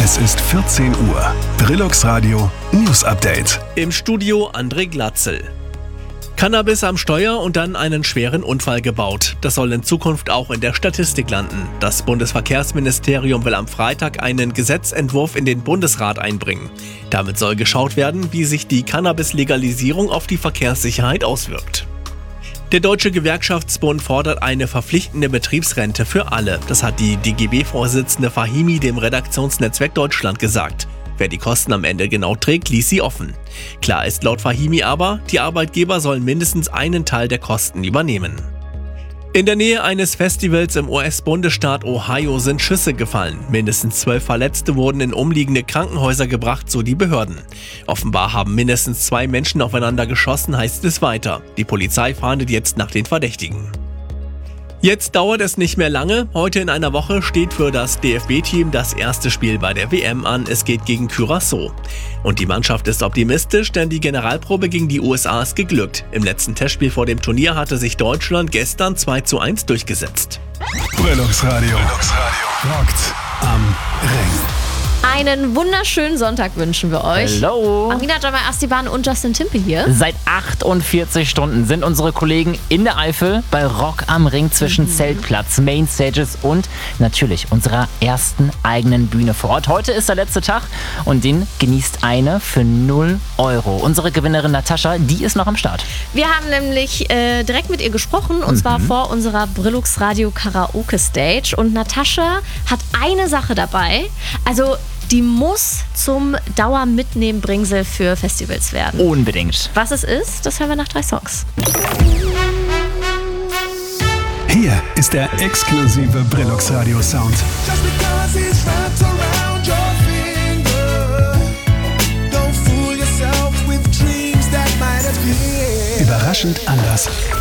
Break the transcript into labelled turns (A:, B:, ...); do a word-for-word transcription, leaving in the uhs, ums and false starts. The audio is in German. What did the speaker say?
A: Es ist vierzehn Uhr. Brillux Radio News Update.
B: Im Studio André Glatzel. Cannabis am Steuer und dann einen schweren Unfall gebaut. Das soll in Zukunft auch in der Statistik landen. Das Bundesverkehrsministerium will am Freitag einen Gesetzentwurf in den Bundesrat einbringen. Damit soll geschaut werden, wie sich die Cannabis-Legalisierung auf die Verkehrssicherheit auswirkt. Der Deutsche Gewerkschaftsbund fordert eine verpflichtende Betriebsrente für alle. Das hat die D G B-Vorsitzende Fahimi dem Redaktionsnetzwerk Deutschland gesagt. Wer die Kosten am Ende genau trägt, ließ sie offen. Klar ist laut Fahimi aber, die Arbeitgeber sollen mindestens einen Teil der Kosten übernehmen. In der Nähe eines Festivals im U S-Bundesstaat Ohio sind Schüsse gefallen. Mindestens zwölf Verletzte wurden in umliegende Krankenhäuser gebracht, so die Behörden. Offenbar haben mindestens zwei Menschen aufeinander geschossen, heißt es weiter. Die Polizei fahndet jetzt nach den Verdächtigen. Jetzt dauert es nicht mehr lange. Heute in einer Woche steht für das D F B-Team das erste Spiel bei der W M an. Es geht gegen Curaçao. Und die Mannschaft ist optimistisch, denn die Generalprobe gegen die U S A ist geglückt. Im letzten Testspiel vor dem Turnier hatte sich Deutschland gestern zwei zu eins durchgesetzt.
A: Brillux Radio. Rockt am Ring.
C: Einen wunderschönen Sonntag wünschen wir euch.
D: Hallo.
C: Amina Jamal Astiban und Justin Timpe hier.
D: Seit achtundvierzig Stunden sind unsere Kollegen in der Eifel bei Rock am Ring zwischen mhm. Zeltplatz, Mainstages und natürlich unserer ersten eigenen Bühne vor Ort. Heute ist der letzte Tag und den genießt eine für null Euro. Unsere Gewinnerin Natascha, die ist noch am Start.
C: Wir haben nämlich äh, direkt mit ihr gesprochen und mhm. zwar vor unserer Brillux Radio Karaoke Stage. Und Natascha hat eine Sache dabei. Also die muss zum Dauer-Mitnehmen-Bringsel für Festivals werden.
D: Unbedingt.
C: Was es ist, das hören wir nach drei Songs.
A: Hier ist der exklusive Brillux Radio Sound. Überraschend anders.